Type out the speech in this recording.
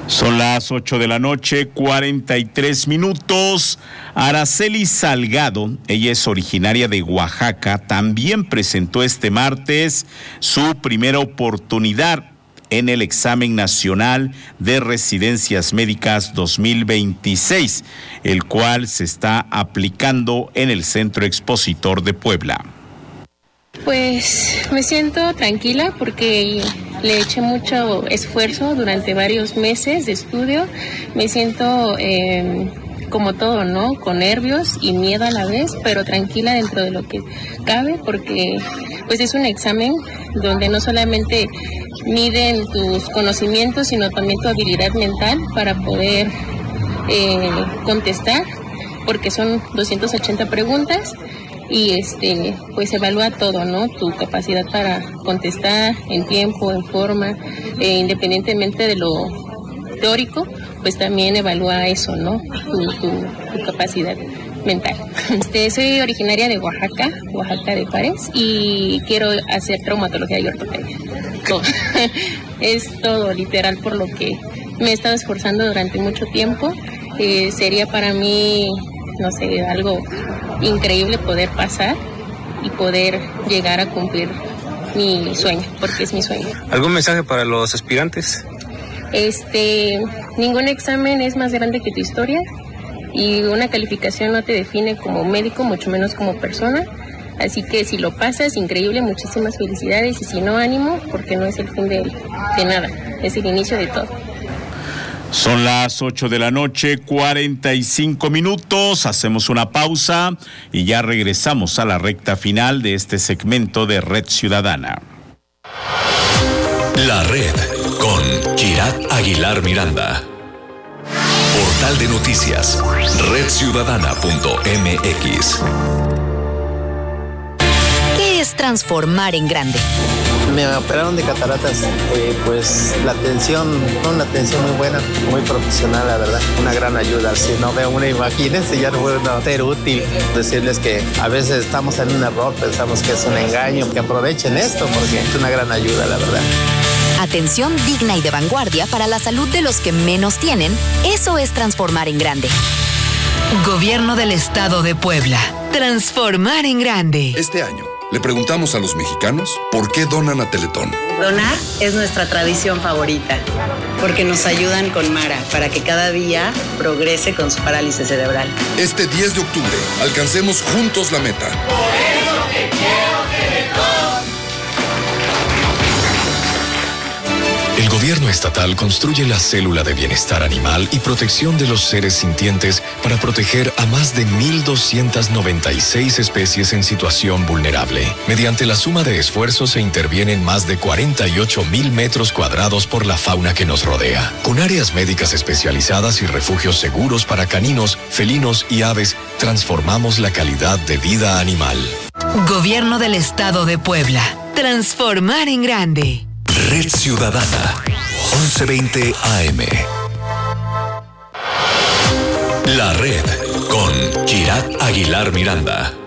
Son las 8 de la noche, 43 minutos. Araceli Salgado, ella es originaria de Oaxaca, también presentó este martes su primera oportunidad en el examen nacional de residencias médicas 2026, el cual se está aplicando en el Centro Expositor de Puebla. Pues me siento tranquila porque le eché mucho esfuerzo durante varios meses de estudio. Me siento como todo, ¿no? Con nervios y miedo a la vez, pero tranquila dentro de lo que cabe, porque pues es un examen donde no solamente miden tus conocimientos, sino también tu habilidad mental para poder contestar, porque son 280 preguntas. Y pues evalúa todo, ¿no? Tu capacidad para contestar en tiempo, en forma, independientemente de lo teórico, pues también evalúa eso, ¿no? Tu capacidad mental. Soy originaria de Oaxaca de Juárez, y quiero hacer traumatología y ortopedia. Todo. Es todo, literal, por lo que me he estado esforzando durante mucho tiempo. Sería para mí, no sé, algo increíble poder pasar y poder llegar a cumplir mi sueño, porque es mi sueño. ¿Algún mensaje para los aspirantes? Ningún examen es más grande que tu historia, y una calificación no te define como médico, mucho menos como persona. Así que si lo pasas, increíble, muchísimas felicidades, y si no, ánimo, porque no es el fin de nada, es el inicio de todo. Son las 8 de la noche, 45 minutos. Hacemos una pausa y ya regresamos a la recta final de este segmento de Red Ciudadana. La Red con Kirat Aguilar Miranda. Portal de noticias, redciudadana.mx. ¿Qué es transformar en grande? Me operaron de cataratas, pues la atención, una atención muy buena, muy profesional, la verdad, una gran ayuda. Si no veo una imagen, ya no puedo ser útil. Decirles que a veces estamos en un error, pensamos que es un engaño, que aprovechen esto porque es una gran ayuda, la verdad. Atención digna y de vanguardia para la salud de los que menos tienen, eso es transformar en grande. Gobierno del Estado de Puebla. Transformar en grande. Este año le preguntamos a los mexicanos por qué donan a Teletón. Donar es nuestra tradición favorita, porque nos ayudan con Mara para que cada día progrese con su parálisis cerebral. Este 10 de octubre, alcancemos juntos la meta. Por eso te quiero, Teletón. El gobierno estatal construye la célula de bienestar animal y protección de los seres sintientes para proteger a más de 1,296 especies en situación vulnerable. Mediante la suma de esfuerzos se intervienen más de 48,000 metros cuadrados por la fauna que nos rodea. Con áreas médicas especializadas y refugios seguros para caninos, felinos y aves, transformamos la calidad de vida animal. Gobierno del Estado de Puebla. Transformar en grande. Red Ciudadana, 1120 AM. La Red con Kirat Aguilar Miranda.